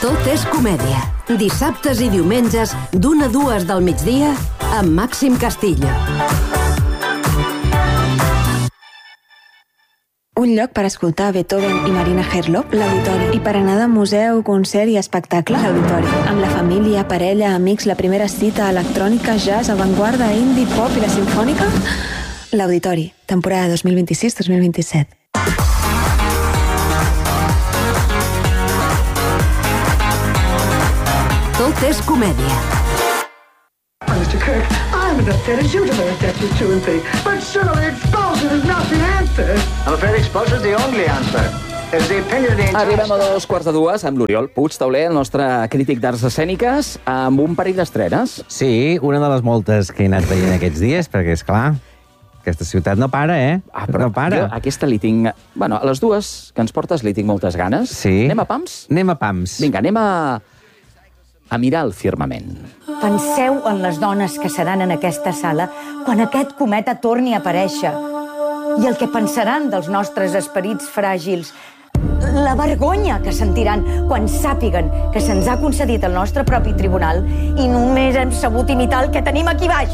Tot és comèdia. Dissabtes i diumenges, d'1 a 2 del migdia, amb Màxim Castillo. Un lloc per escoltar Beethoven i Marina Herlop, l'Auditori. I per anar de museu, concert i espectacle, l'Auditori. Amb la família, parella, amics, la primera cita, electrònica, jazz, avantguarda, indie, pop i la simfònica, l'Auditori. Temporada 2026-2027. Tot és comèdia. Mr. Kirk, I'm as upset as you to learn steps 2 and 3, but surely expulsion is not the answer. I'm afraid expulsion is the only answer. Arribem a 2:15 amb l'Oriol Puig Tauler, el nostre crític d'arts escèniques, amb un parell d'estrenes. Sí, una de les moltes que he anat veient aquests dies, perquè, és clar, aquesta ciutat no para, Però no para. Jo aquesta li tinc... Bueno, a les dues que ens portes li tinc moltes ganes. Sí. Anem a pams? Anem a pams. Vinga, anem a mirar el firmament. Penseu en les dones que seran en aquesta sala quan aquest cometa torni a aparèixer. I el que pensaran dels nostres esperits fràgils. La vergonya que sentiran quan sàpiguen que se'ns ha concedit el nostre propi tribunal i només hem sabut imitar el que tenim aquí baix.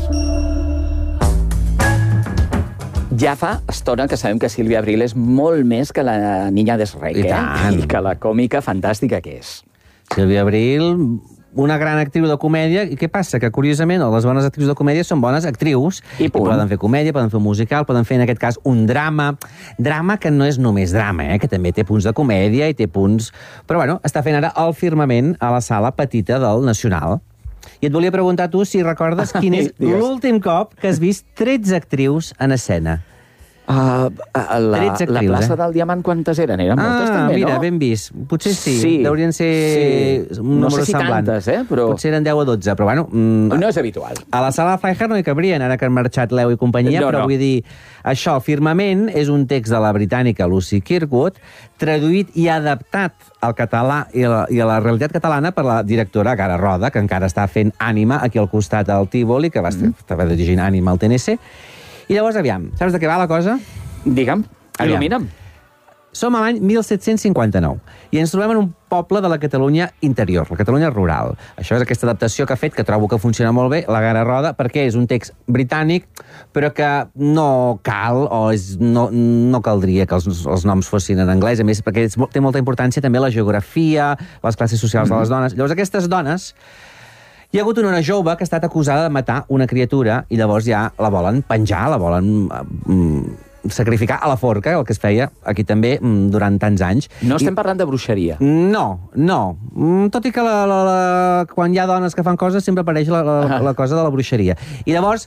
Ja fa estona que sabem que Sílvia Abril és molt més que la Niña d'Esrec, I tant. I que la còmica fantàstica que és. Sílvia Abril, una gran actriu de comèdia, i què passa? Que, curiosament, les bones actrius de comèdia són bones actrius, I poden fer comèdia, poden fer un musical, poden fer, en aquest cas, un drama. Drama que no és només drama, que també té punts de comèdia i té punts... Però, bueno, està fent ara el firmament a la sala petita del Nacional. I et volia preguntar tu si recordes quin és l'últim cop que has vist 13 actrius en escena. La 13 actrius, plaça del Diamant, quantes eren? Eren moltes, també, mira, no? ben vist. Potser sí. Sí. Deurien ser un No número sé si semblant. tantes, però... Potser eren 10 o 12, però bueno... No és habitual. A la sala de Freiherr no hi cabrien, ara que han marxat Leo i companyia, No, però no. vull dir... Això, el firmament, és un text de la britànica Lucy Kirkwood, traduït i adaptat al català i a la realitat catalana per la directora Gara Roda, que encara està fent Ànima aquí al costat del Tívoli, que estava dirigint Ànima al TNC. I llavors, aviam, saps de què va la cosa? Digue'm, il·lumina'm. Som a l'any 1759 i ens trobem en un poble de la Catalunya interior, la Catalunya rural. Això és aquesta adaptació que ha fet, que trobo que funciona molt bé, la Gara Roda, perquè és un text britànic, però que no cal, o no caldria que els noms fossin en anglès, a més, perquè té molta importància també la geografia, les classes socials de les dones. Llavors, aquestes dones... Hi ha hagut una jove que ha estat acusada de matar una criatura i llavors ja la volen penjar, la volen sacrificar a la forca, el que es feia aquí també durant tants anys. No estem parlant de bruixeria. No. Tot i que quan hi ha dones que fan coses sempre apareix la cosa de la bruixeria. I llavors,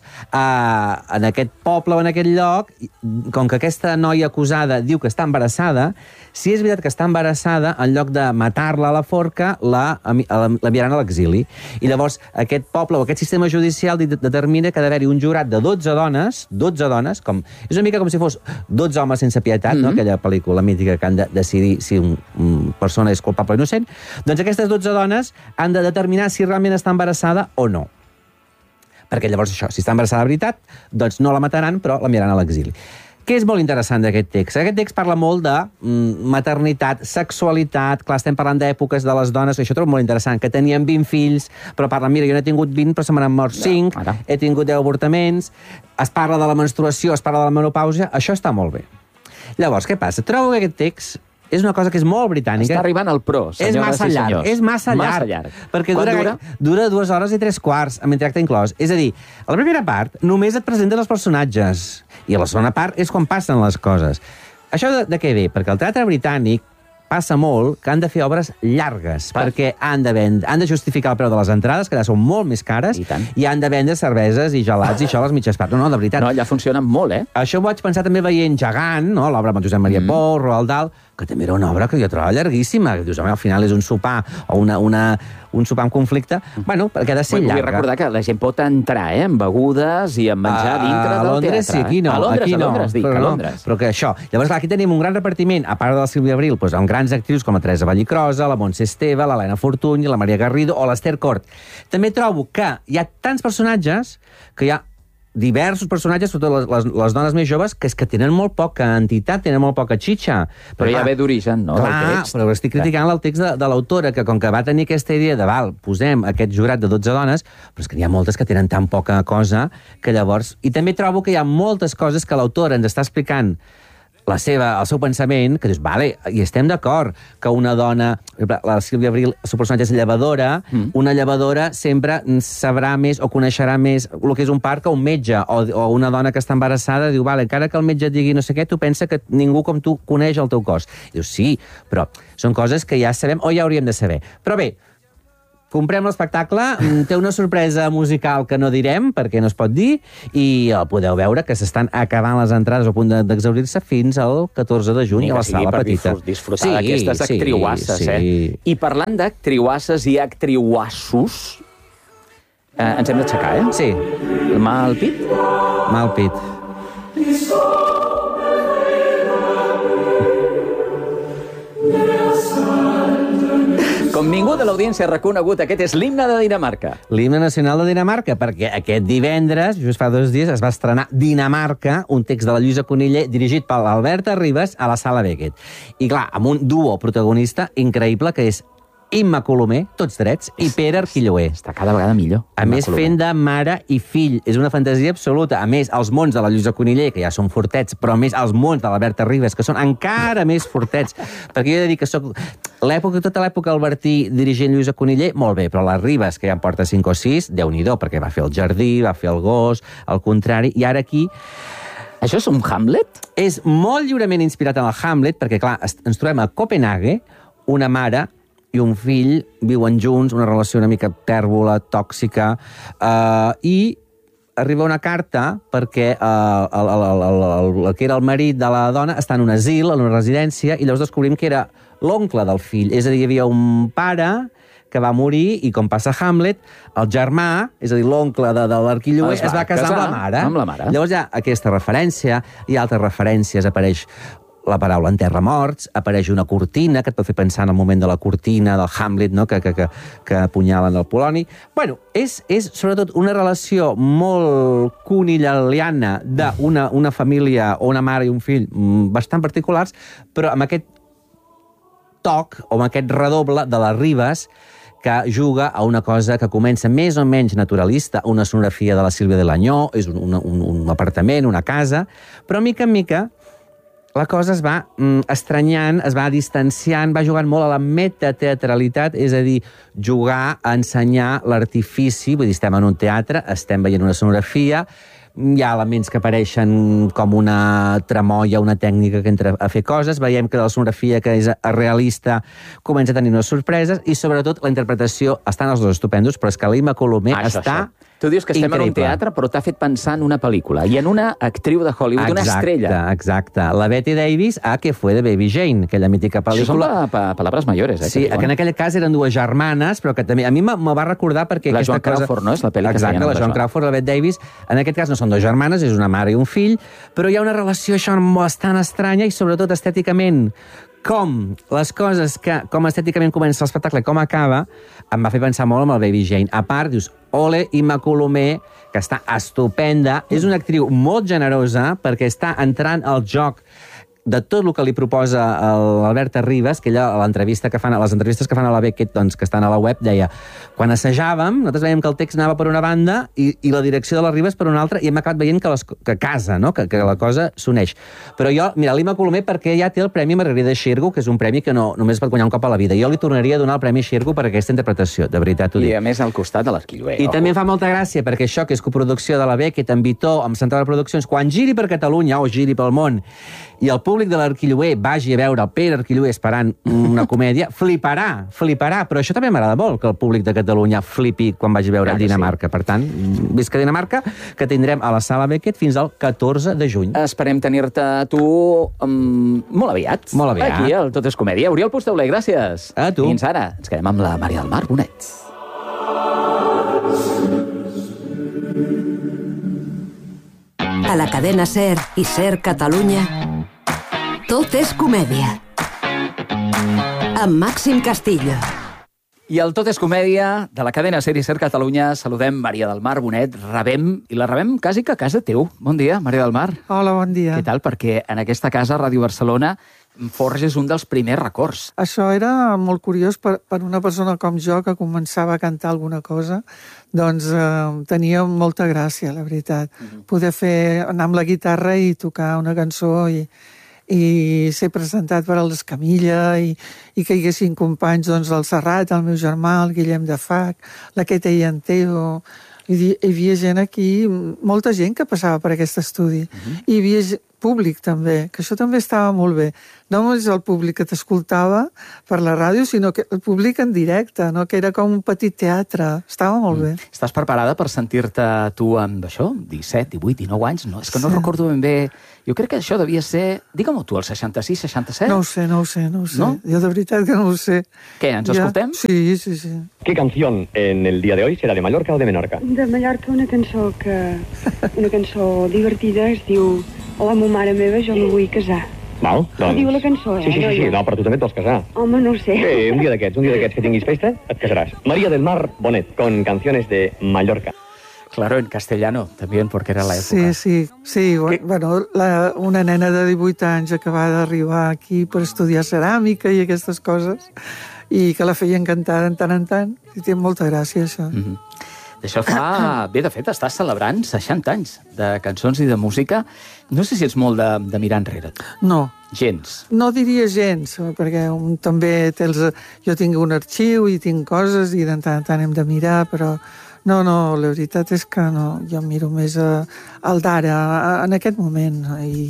en aquest poble o en aquest lloc, com que aquesta noia acusada diu que està embarassada, si és veritat que està embarassada, en lloc de matar-la a la forca, l'enviaran a l'exili. I llavors, aquest poble o aquest sistema judicial determina que ha d'haver-hi un jurat de 12 dones, és una mica com si fos 12 homes sense pietat, no? Aquella pel·lícula mítica que han de decidir si una persona és culpable o innocent. Doncs aquestes 12 dones han de determinar si realment està embarassada o no. Perquè llavors això, si està embarassada de veritat, doncs no la mataran, però l'enviaran a l'exili. Què és molt interessant d'aquest text? Aquest text parla molt de maternitat, sexualitat, clar, estem parlant d'èpoques de les dones, això trobo molt interessant, que tenien 20 fills, però parlen, mira, jo n'he tingut 20, però se me n'han mort 5, he tingut 10 avortaments, es parla de la menstruació, es parla de la menopàusia, això està molt bé. Llavors, què passa? Trobo que aquest text és una cosa que és molt britànica. Està arribant al pro, senyores i senyors. És massa llarg. Perquè dura 2 hores i 3 quarts, amb entracte inclòs. És a dir, a la primera part només et presenten els personatges, i a la segona part és quan passen les coses. Això de què ve? Perquè el teatre britànic passa molt que han de fer obres llargues, perquè han de justificar el preu de les entrades, que ja són molt més cares, i han de vendre cerveses i gelats i això a les mitges parts. No, de veritat. No, ja funcionen molt, Això ho vaig pensar també veient Gegant, no? L'obra amb Josep Maria Pou, Roald Dahl, que també era una obra que jo trobava llarguíssima. Dius, al final és un sopar o un sopar amb conflicte. Bueno, perquè ha de ser llarga. Vull recordar que la gent pot entrar, amb begudes i amb menjar dintre del teatre. A Londres sí, aquí no. A Londres, dic, a Londres. Però que això. Llavors, aquí tenim un gran repartiment, a part de la Sílvia Abril, doncs, amb grans actrius com la Teresa Vallicrosa, la Montse Esteve, l'Helena Fortuny, la Maria Garrido o l'Ester Cort. També trobo que hi ha tants personatges que hi ha diversos personatges, sobretot les dones més joves, que és que tenen molt poca entitat, tenen molt poca xitxa. Però ja ve d'origen, no? Clar, però estic criticant el text de l'autora, que com que va tenir aquesta idea de, posem aquest jurat de 12 dones, però és que n'hi ha moltes que tenen tan poca cosa que llavors... I també trobo que hi ha moltes coses que l'autora ens està explicant el seu pensament, que dius, vale, i estem d'acord que una dona, la Sílvia Abril, el seu personatge és llevadora, una llevadora sempre sabrà més o coneixerà més el que és un part que un metge, o una dona que està embarassada diu, vale, encara que el metge et digui no sé què, tu pensa que ningú com tu coneix el teu cos. I dius, sí, però són coses que ja sabem o ja hauríem de saber. Però bé, comprem l'espectacle, té una sorpresa musical que no direm, perquè no es pot dir, i el podeu veure que s'estan acabant les entrades a punt d'exaurir-se fins al 14 de juny a la sala petita. Disfrutar d'aquestes actriuasses, I parlant d'actriuasses i actriuassos, ens hem d'aixecar, Sí. Mà al pit? Mà al pit. Com ningú de l'audiència ha reconegut, aquest és l'himne de Dinamarca. L'himne nacional de Dinamarca, perquè aquest divendres, just fa 2 dies, es va estrenar Dinamarca, un text de la Lluïsa Coniller, dirigit per l'Alberta Ribas, a la Sala Beckett. I clar, amb un duo protagonista increïble, que és Imma Colomer, tots drets, i Pere Arquilloé. Està cada vegada millor. A més, fent de mare i fill. És una fantasia absoluta. A més, els mons de la Lluïsa Coniller, que ja són fortets, però a més els mons de l'Alberta Ribas, que són encara més fortets. Perquè jo he de dir que soc... Tota l'època Albertí dirigint Lluïsa Coniller, molt bé, però la Ribas, que ja en porta 5 o 6, Déu-n'hi-do, perquè va fer El jardí, va fer El gos, el contrari, i ara aquí... Això és un Hamlet? És molt lliurement inspirat en el Hamlet, perquè, clar, ens trobem a Copenhague, una mare i un fill viuen junts, una relació una mica tèrbola, tòxica, i arriba una carta perquè el que era el marit de la dona està en un asil, en una residència, i llavors descobrim que era l'oncle del fill. És a dir, hi havia un pare que va morir i, com passa a Hamlet, el germà, és a dir, l'oncle de l'Arquilloé, es va casar amb la mare. Llavors hi ha aquesta referència, hi ha altres referències, apareix la paraula enterramorts, apareix una cortina, que et pot fer pensar en el moment de la cortina del Hamlet, no? que apunyalen el Poloni. Bueno, és sobretot una relació molt conillaliana d'una família o una mare i un fill bastant particulars, però amb aquest toc o amb aquest redoble de les Ribas, que juga a una cosa que comença més o menys naturalista, una escenografia de la Sílvia Delanyó, és un apartament, una casa, però mica en mica la cosa es va estranyant, es va distanciant, va jugant molt a la metateatralitat, és a dir, jugar a ensenyar l'artifici, vull dir, estem en un teatre, estem veient una escenografia, hi ha elements que apareixen com una tramoia, una tècnica que entra a fer coses, veiem que la escenografia, que és realista, comença a tenir unes sorpreses, i sobretot la interpretació, estan els dos estupendos, però és que l'Imma Colomer està Tu dius que estem en un teatre, però t'ha fet pensar en una pel·lícula, i en una actriu de Hollywood, una estrella. Exacte. La Bette Davis, que fue de Baby Jane, aquella mítica pel·lícula. Això són palabres mayores, Sí, que en aquell cas eren dues germanes, però que també a mi me va recordar perquè la Joan Crawford, no? És la pel·li que feien. Exacte, la Joan Crawford, la Bette Davis. En aquest cas no són dues germanes, és una mare i un fill, però hi ha una relació això bastant estranya i sobretot estèticament, com les coses com estèticament comença l'espectacle, com acaba, em va fer pensar molt en el Baby Jane. A part, dius, ole, Imma Colomer, que està estupenda, és una actriu molt generosa perquè està entrant al joc de tot el que li proposa l'Alberta Ribas, que ella, a les entrevistes que fan a la Beckett, doncs, que estan a la web, deia, quan assajàvem, nosaltres veiem que el text anava per una banda i la direcció de la Ribas per una altra, i hem acabat veient que casa, no? que la cosa s'uneix. Però jo, mira, l'Imma Colomer, perquè ja té el Premi Margarida Xirgu, que és un premi que només pot guanyar un cop a la vida. Jo li tornaria a donar el Premi Xirgu per aquesta interpretació, de veritat ho dic. I a més al costat de l'Arquilloé. I també em fa molta gràcia, perquè això, que és coproducció de la Beckett, amb Vitó, amb Central de Produccions, quan giri per Catalunya o giri pel món, i el públic de l'Arquilloé vagi a veure el Pere Arquilloé esperant una comèdia, fliparà, però això també m'agrada molt, que el públic de Catalunya flipi quan vagi a veure Dinamarca. Per tant, visca Dinamarca, que tindrem a la Sala Beckett fins al 14 de juny. Esperem tenir-te a tu molt aviat. Molt aviat. Aquí, al Tot és Comèdia. Oriol Pustauler, gràcies. A tu. Fins ara. Ens quedem amb la Maria del Mar Bonet. A la cadena SER i SER Catalunya, Tot és Comèdia. Amb Màxim Castillo. I el Tot és comèdia de la cadena Sèrie Ser Catalunya. Saludem Maria del Mar Bonet, i la rebem quasi que a casa teu. Bon dia, Maria del Mar. Hola, bon dia. Què tal? Perquè en aquesta casa, Ràdio Barcelona, forges un dels primers records. Això era molt curiós per una persona com jo que començava a cantar alguna cosa. Doncs tenia molta gràcia, la veritat. Poder anar amb la guitarra i tocar una cançó i ser presentat per a l'Escamilla i que hi haguessin companys, doncs, el Serrat, el meu germà, el Guillem de Fac, la Queta i en Teo. Hi havia gent aquí, molta gent que passava per aquest estudi. Hi havia públic també, que això també estava molt bé. No només el públic que t'escoltava per la ràdio, sinó que el públic en directe, no? Que era com un petit teatre. Estava molt bé. Estàs preparada per sentir-te tu amb això? 17, 18, 19 anys? No, és que no recordo ben bé. Jo crec que això devia ser... Digue-m'ho tu, el 66, 67? No ho sé. No? Jo de veritat que no ho sé. Què, ens escoltem? Sí. ¿Qué canción en el día de hoy será de Mallorca o de Menorca? De Mallorca una cançó divertida, es diu Hola, mo mare meva, jo no vull casar. Val, doncs... Diu la cançó, Sí, no, però tu també et vols casar. Home, no ho sé. Sí, un dia d'aquests que tinguis festa, et casaràs. María del Mar Bonet, con canciones de Mallorca. Claro, en castellano, también, porque era la època. Sí. Bueno, una nena de 18 anys acabava d'arribar aquí per estudiar ceràmica i aquestes coses, i que la feien cantar de tant en tant, i té molta gràcia, això. D'això fa... Bé, de fet, estàs celebrant 60 anys de cançons i de música. No sé si ets molt de mirar enrere. No. Gens. No diria gens, perquè també jo tinc un arxiu i tinc coses i de tant en tant hem de mirar, però no, la veritat és que no, jo miro més al d'ara, en aquest moment.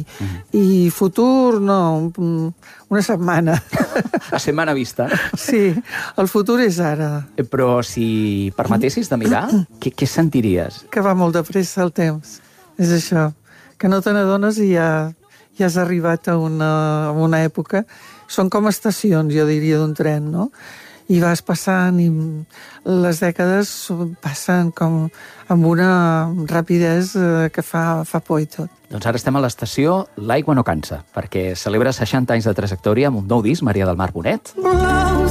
I futur, no, una setmana. A setmana vista. Sí, el futur és ara. Però si permetessis de mirar, què sentiries? Que va molt de pressa el temps, és això. Que no te n'adones i ja has arribat a una època. Són com estacions, jo diria, d'un tren, no? I vas passant i les dècades passen com amb una rapidesa que fa por i tot. Doncs ara estem a l'estació L'aigua no cansa, perquè celebra 60 anys de trajectòria amb un nou disc, Maria del Mar Bonet.